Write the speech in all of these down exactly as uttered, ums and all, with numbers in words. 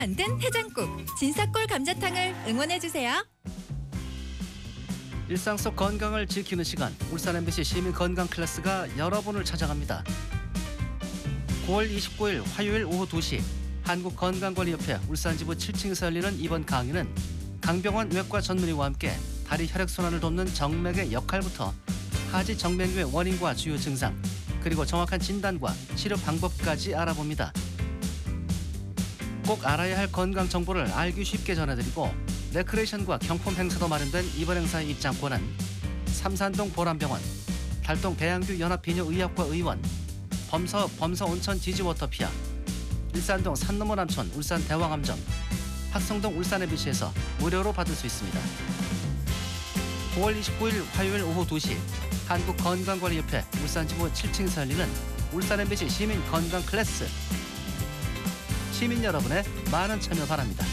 만든 해장국 진사골 감자탕을 응원해주세요. 일상 속 건강을 지키는 시간, 울산 엠비씨 시민 건강 클래스가 여러분을 찾아갑니다. 구월 이십구일 화요일 오후 두 시 한국건강관리협회 울산지부 칠 층에서 열리는 이번 강의는 강병원 외과 전문의와 함께 다리 혈액순환을 돕는 정맥의 역할부터 하지 정맥류의 원인과 주요 증상, 그리고 정확한 진단과 치료 방법까지 알아봅니다. 꼭 알아야 할 건강 정보를 알기 쉽게 전해드리고 레크레이션과 경품 행사도 마련된 이번 행사의 입장권은 삼산동 보람병원, 달동 배양규 연합비뇨의학과 의원, 범서 범서온천 지지워터피아, 일산동 산너머 남촌 울산 대왕암점, 학성동 울산 엠비씨에서 무료로 받을 수 있습니다. 구월 이십구일 화요일 오후 두 시 한국건강관리협회 울산지부 칠 층에서 열리는 울산 엠비씨 시민 건강 클래스. 시민 여러분의 많은 참여 바랍니다.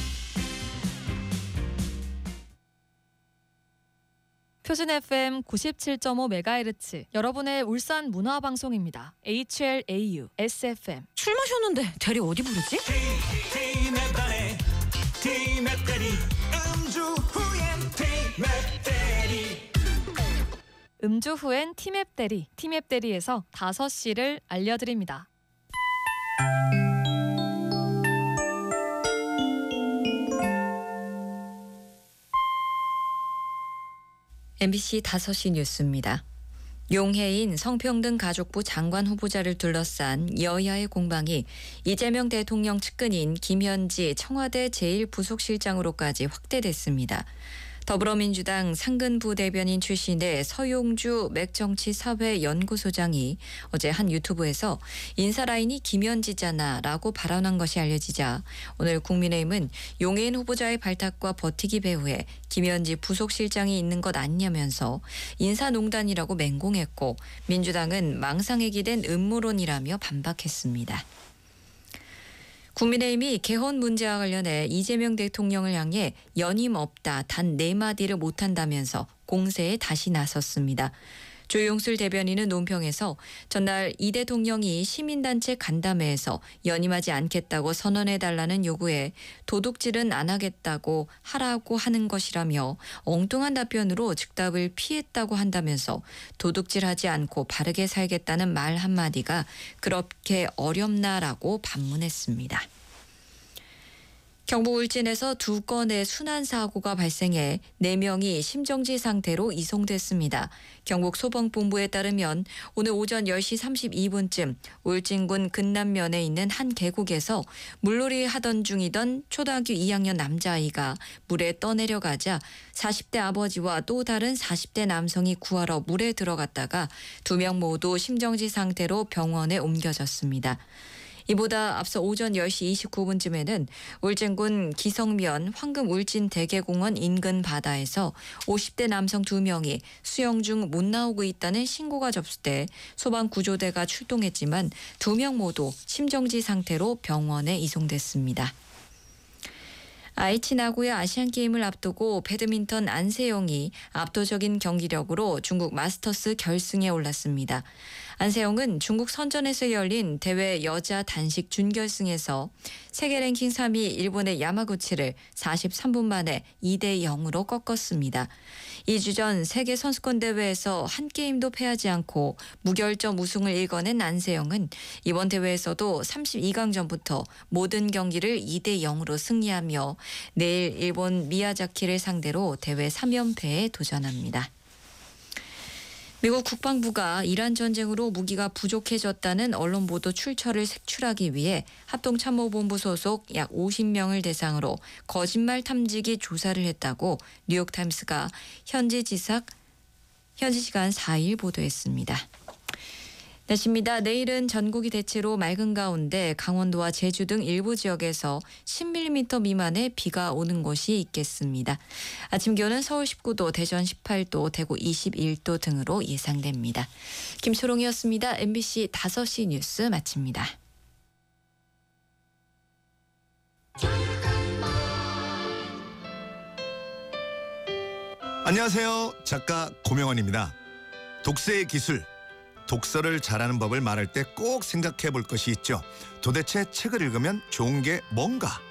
표준 에프엠 구십칠 점 오 메가헤르츠 여러분의 울산 문화방송입니다. 에이치엘에이유 에스에프엠. 술 마셨는데 대리 어디 부르지? 팀의 반에 팀의 대리 음주 후엔 팀의 대리 음주 후엔 티맵 대리, 티맵 대리에서 다섯 시를 알려드립니다. 엠비씨 다섯 시 뉴스입니다. 용해인 성평등 가족부 장관 후보자를 둘러싼 여야의 공방이 이재명 대통령 측근인 김현지 청와대 제일 부속실장으로까지 확대됐습니다. 더불어민주당 상근부 대변인 출신의 서용주 맥정치사회연구소장이 어제 한 유튜브에서 인사라인이 김현지잖아 라고 발언한 것이 알려지자 오늘 국민의힘은 용해인 후보자의 발탁과 버티기 배후에 김현지 부속실장이 있는 것 아니냐면서 인사농단이라고 맹공했고 민주당은 망상에기된 음모론이라며 반박했습니다. 국민의힘이 개헌 문제와 관련해 이재명 대통령을 향해 연임 없다 단 네 마디를 못한다면서 공세에 다시 나섰습니다. 조용술 대변인은 논평에서 전날 이 대통령이 시민단체 간담회에서 연임하지 않겠다고 선언해달라는 요구에 도둑질은 안 하겠다고 하라고 하는 것이라며 엉뚱한 답변으로 즉답을 피했다고 한다면서 도둑질하지 않고 바르게 살겠다는 말 한마디가 그렇게 어렵나라고 반문했습니다. 경북 울진에서 두 건의 순환사고가 발생해 네 명이 심정지 상태로 이송됐습니다. 경북 소방본부에 따르면 오늘 오전 열 시 삼십이 분쯤 울진군 근남면에 있는 한 계곡에서 물놀이 하던 중이던 초등학교 이 학년 남자아이가 물에 떠내려가자 사십 대 아버지와 또 다른 사십 대 남성이 구하러 물에 들어갔다가 두 명 모두 심정지 상태로 병원에 옮겨졌습니다. 이보다 앞서 오전 열 시 이십구 분쯤에는 울진군 기성면 황금 울진 대계공원 인근 바다에서 오십 대 남성 두 명이 수영 중 못 나오고 있다는 신고가 접수돼 소방구조대가 출동했지만 두 명 모두 심정지 상태로 병원에 이송됐습니다. 아이치 나고야 아시안게임을 앞두고 배드민턴 안세영이 압도적인 경기력으로 중국 마스터스 결승에 올랐습니다. 안세영은 중국 선전에서 열린 대회 여자 단식 준결승에서 세계 랭킹 삼 위 일본의 야마구치를 사십삼 분 만에 이 대 영으로 꺾었습니다. 이 주 전 세계 선수권 대회에서 한 게임도 패하지 않고 무결점 우승을 일궈낸 안세영은 이번 대회에서도 삼십이 강전부터 모든 경기를 이 대 영으로 승리하며 내일 일본 미야자키를 상대로 대회 삼 연패에 도전합니다. 미국 국방부가 이란 전쟁으로 무기가 부족해졌다는 언론 보도 출처를 색출하기 위해 합동참모본부 소속 약 오십 명을 대상으로 거짓말 탐지기 조사를 했다고 뉴욕타임스가 현지 지삭, 현지 시간 사 일 보도했습니다. 날씨입니다. 내일은 전국이 대체로 맑은 가운데 강원도와 제주 등 일부 지역에서 십 밀리미터 미만의 비가 오는 곳이 있겠습니다. 아침 기온은 서울 십구 도, 대전 십팔 도, 대구 이십일 도 등으로 예상됩니다. 김초롱이었습니다. 엠비씨 다섯 시 뉴스 마칩니다. 안녕하세요. 작가 고명원입니다. 독서의 기술. 독서를 잘하는 법을 말할 때 꼭 생각해 볼 것이 있죠. 도대체 책을 읽으면 좋은 게 뭔가?